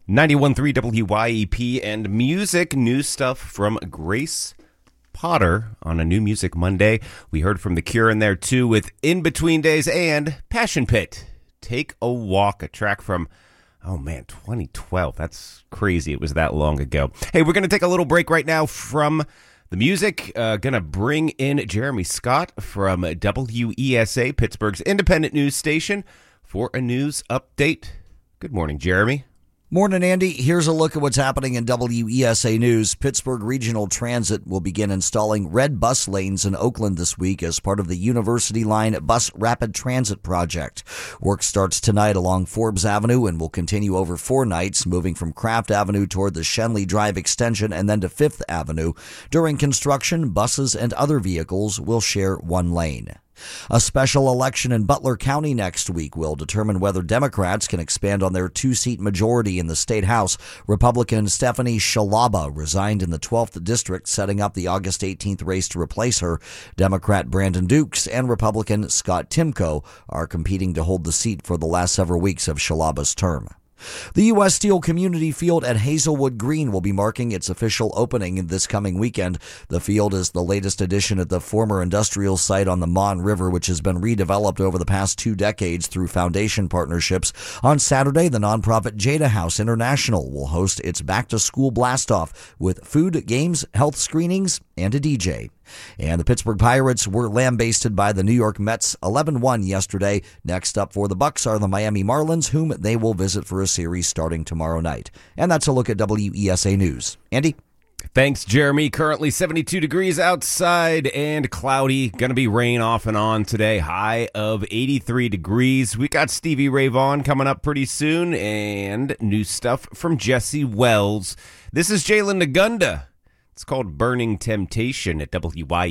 91.3 WYEP and music news stuff from Grace Potter on a New Music Monday. We heard from The Cure in there too with In Between Days and Passion Pit. Take a Walk, a track from, 2012. That's crazy. It was that long ago. Hey, we're going to take a little break right now from the music. Going to bring in Jeremy Scott from WESA, Pittsburgh's independent news station, for a news update. Good morning, Jeremy. Morning, Andy. Here's a look at what's happening in WESA News. Pittsburgh Regional Transit will begin installing red bus lanes in Oakland this week as part of the University Line Bus Rapid Transit Project. Work starts tonight along Forbes Avenue and will continue over 4 nights, moving from Craft Avenue toward the Shenley Drive extension and then to 5th Avenue. During construction, buses and other vehicles will share 1 lane. A special election in Butler County next week will determine whether Democrats can expand on their 2-seat majority in the state house. Republican Stephanie Shalaba resigned in the 12th district, setting up the August 18th race to replace her. Democrat Brandon Dukes and Republican Scott Timko are competing to hold the seat for the last several weeks of Shalaba's term. The U.S. Steel Community Field at Hazelwood Green will be marking its official opening this coming weekend. The field is the latest addition at the former industrial site on the Mon River, which has been redeveloped over the past 2 decades through foundation partnerships. On Saturday, the nonprofit Jada House International will host its back-to-school blast-off with food, games, health screenings, and a DJ. And the Pittsburgh Pirates were lambasted by the New York Mets 11-1 yesterday. Next up for the Bucks are the Miami Marlins, whom they will visit for a series starting tomorrow night. And that's a look at WESA News. Andy? Thanks, Jeremy. Currently 72 degrees outside and cloudy. Going to be rain off and on today. High of 83 degrees. We got Stevie Ray Vaughan coming up pretty soon and new stuff from Jesse Wells. This is Jalen Nagunda. It's called Burning Temptation at WYEP.